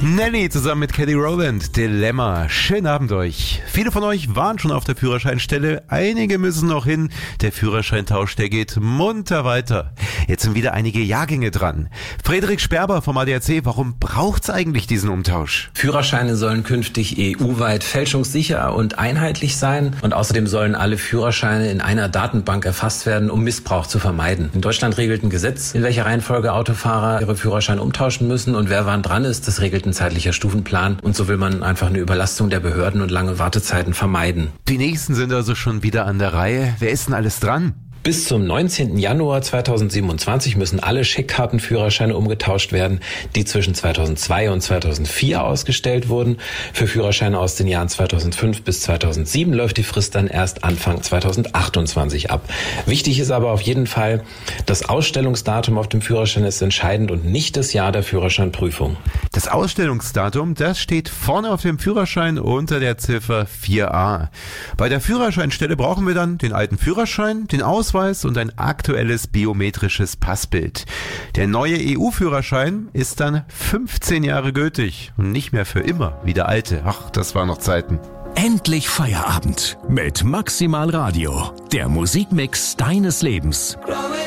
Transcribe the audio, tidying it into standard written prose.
Nelly zusammen mit Kelly Rowland, Dilemma. Schönen Abend euch. Viele von euch waren schon auf der Führerscheinstelle, einige müssen noch hin. Der Führerscheintausch, der geht munter weiter. Jetzt sind wieder einige Jahrgänge dran. Frederik Sperber vom ADAC, warum braucht's eigentlich diesen Umtausch? Führerscheine sollen künftig EU-weit fälschungssicher und einheitlich sein. Und außerdem sollen alle Führerscheine in einer Datenbank erfasst werden, um Missbrauch zu vermeiden. In Deutschland regelt ein Gesetz, in welcher Reihenfolge Autofahrer ihre Führerscheine umtauschen müssen und wer wann dran ist. Das regelt ein zeitlicher Stufenplan und so will man einfach eine Überlastung der Behörden und lange Wartezeiten vermeiden. Die nächsten sind also schon wieder an der Reihe. Wer ist denn alles dran? Bis zum 19. Januar 2027 müssen alle Scheckkartenführerscheine umgetauscht werden, die zwischen 2002 und 2004 ausgestellt wurden. Für Führerscheine aus den Jahren 2005 bis 2007 läuft die Frist dann erst Anfang 2028 ab. Wichtig ist aber auf jeden Fall, das Ausstellungsdatum auf dem Führerschein ist entscheidend und nicht das Jahr der Führerscheinprüfung. Das Ausstellungsdatum, das steht vorne auf dem Führerschein unter der Ziffer 4a. Bei der Führerscheinstelle brauchen wir dann den alten Führerschein, den Ausweis und ein aktuelles biometrisches Passbild. Der neue EU-Führerschein ist dann 15 Jahre gültig und nicht mehr für immer wie der alte. Ach, das waren noch Zeiten. Endlich Feierabend mit Maximal Radio, der Musikmix deines Lebens.